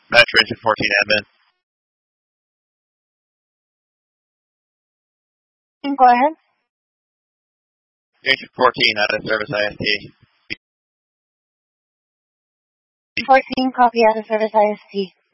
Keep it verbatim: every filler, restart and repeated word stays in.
Metro Engine fourteen admin. Go ahead. Engine fourteen out of service I S T. fourteen, copy out of service I S T.